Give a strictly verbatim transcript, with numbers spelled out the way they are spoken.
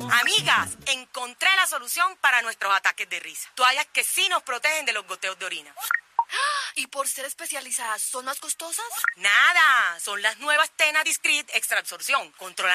Amigas, encontré la solución para nuestros ataques de risa. Toallas que sí nos protegen de los goteos de orina. ¿Y por ser especializadas, son más costosas? Nada, son las nuevas Tena Discreet Extra Absorción. Controlan